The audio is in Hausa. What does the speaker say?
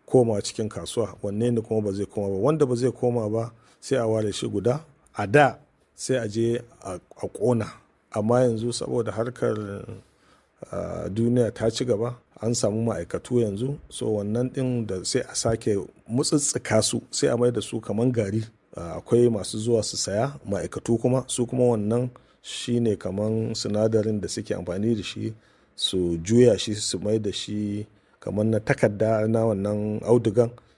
koma cikin kasuwa, wanne ne kuma ba zai koma ba. Wanda ba zai koma ba sai a ware shi guda, a da sai a je a ƙona, amma yanzu saboda harkar duniya ta ci gaba, an samu ma'aikatu yanzu, so wannan ɗin da sai a sake mutsitsika su sai a mai da su kaman gari. Akwai masu zuwa su saya, ma'aikatu kuma su kuma wannan shine kaman sinadarin da suke amfani da shi su juya shi su mai da shi kaman na takarda na wannan audugan